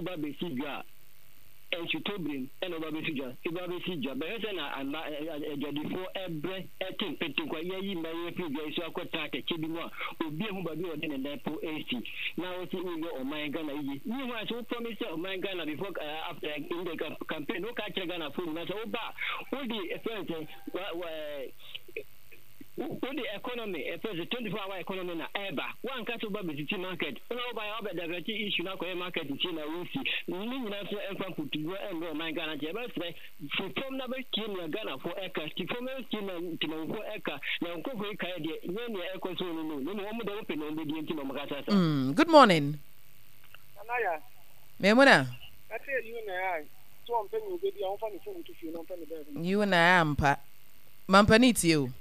uba besigwa and Chutobrin and over Besija, Uba Besija, Besana and Jadifo Ebre, Etin, Petuka, Yay, Mary Figure, so I could take a Chibima, who be who by doing in that poor AC. Now, it's in your my Ghana. You want to promise of my Ghana before after in the campaign, no catch a Ghana food, that's all back. All the friends, what the economy, a 24-hour economy na ever. One catch over the city market. No by other diverty issue now market in China will see. Meaning after and put to go and go my Ghana Jabas from number Ghana for Eka, from for Eka. Now go for Eka, when the Echo so no more open on the DMT. Good morning. Anaya. Memona. I tell you now. So I'm telling you, baby, I'm funny phone to feel on you and I am pa. Mampanit you.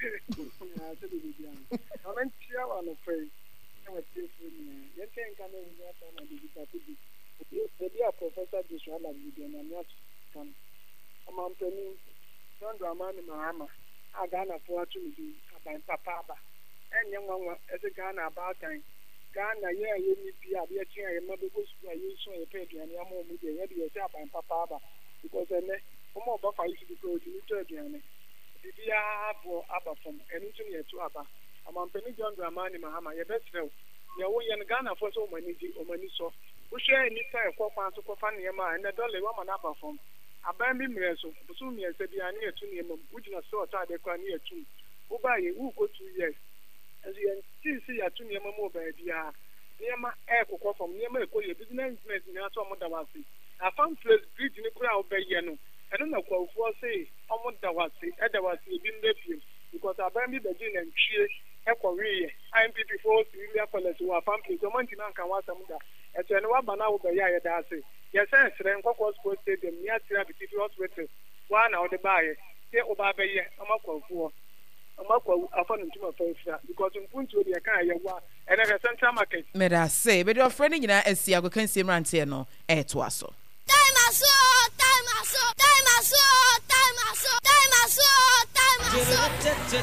I'm here on a phrase. I'm a different. You can't come in here and the dear Professor Joshua Lavidian and not come. I'm on penny. Don't Ramani Mahama. I Ghana for to be about Papa. And young one as a Ghana about time. Ghana, yeah, you need to be a chair. Your mother goes to you so you pay and your mom with the ready yourself and Papa because then more buffer you should go to you. Bibia abo aba from anything yet to aba. I'm on Penny John Dramani Mahama, your best friend. Your way in Ghana for so many so. We share any time for Panso Yama and the dollar woman aba from. A bambi meso, soon as they are near to him, which is so tired they can near to. Ubaye, who go 2 years. As you see a 2 year mobile, dear. Yama echo from Yama, call your business in Asomodawasi. I found place bridge in the crowd by Yano. I don't know what for say, almost that was been reviewed because I buy me the gin and cheer a Korea. I'm before Syria College who are pumping so much man can want some that. As I know about now, the Yaya Darcy. Yes, I said, Coco's Sports Stadium near Therapy Hospital. 1 hour the buyer. Say, Obabay, I'm up for. I'm up for a fun to my face because in Punto, the Akaya and a central market. May I say, but your friend in a Siago can see Rantiano, Etwaso. Time